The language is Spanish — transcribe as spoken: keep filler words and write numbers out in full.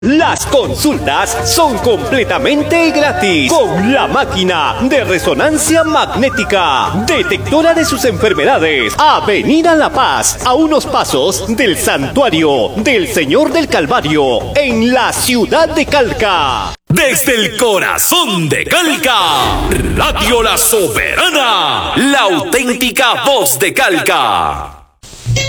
Las consultas son completamente gratis con la máquina de resonancia magnética, detectora de sus enfermedades. Avenida La Paz, a unos pasos del Santuario del Señor del Calvario, en la ciudad de Calca. Desde el corazón de Calca, Radio La Soberana, la auténtica voz de Calca.